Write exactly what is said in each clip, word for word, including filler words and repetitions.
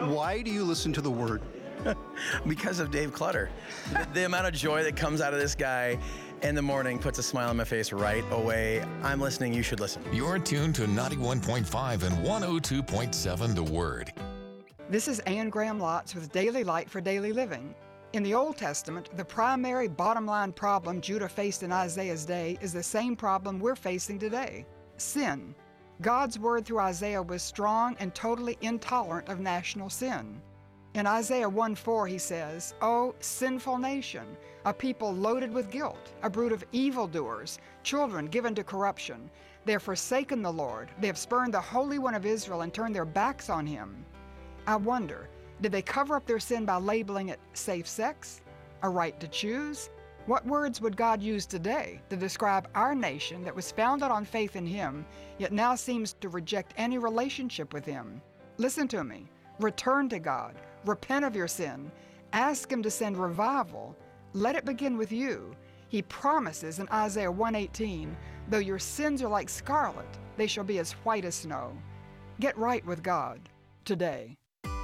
Why do you listen to the Word? Because of Dave Clutter. the, the amount of joy that comes out of this guy in the morning puts a smile on my face right away. I'm listening. You should listen. You're tuned to ninety-one point five and one oh two point seven The Word. This is Anne Graham Lotz with Daily Light for Daily Living. In the Old Testament, the primary bottom line problem Judah faced in Isaiah's day is the same problem we're facing today: sin. God's word through Isaiah was strong and totally intolerant of national sin. In Isaiah one four, he says, "O sinful nation, a people loaded with guilt, a brood of evildoers, children given to corruption. They have forsaken the Lord. They have spurned the Holy One of Israel and turned their backs on him." I wonder, did they cover up their sin by labeling it safe sex, a right to choose? What words would God use today to describe our nation that was founded on faith in him, yet now seems to reject any relationship with him? Listen to me. Return to God. Repent of your sin. Ask him to send revival. Let it begin with you. He promises in Isaiah one eighteen, "Though your sins are like scarlet, they shall be as white as snow." Get right with God today.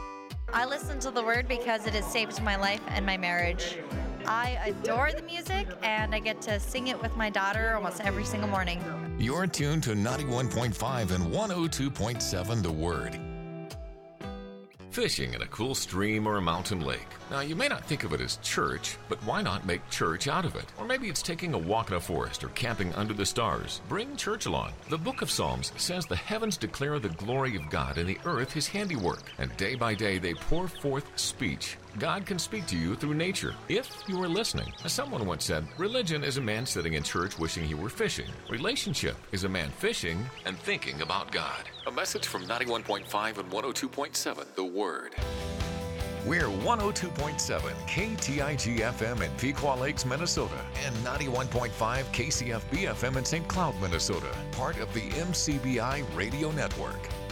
I listen to the Word because it has saved my life and my marriage. I adore the music, and I get to sing it with my daughter almost every single morning. You're tuned to ninety-one point five and one oh two point seven The Word. Fishing in a cool stream or a mountain lake. Now, you may not think of it as church, but why not make church out of it? Or maybe it's taking a walk in a forest or camping under the stars. Bring church along. The book of Psalms says the heavens declare the glory of God and the earth his handiwork, and day by day they pour forth speech. God can speak to you through nature, if you are listening. As someone once said, religion is a man sitting in church wishing he were fishing. Relationship is a man fishing and thinking about God. A message from ninety-one point five and one oh two point seven The Word. We're one oh two point seven K T I G F M in Pequot Lakes, Minnesota, and ninety-one point five K C F B F M in Saint Cloud, Minnesota, part of the M C B I Radio Network.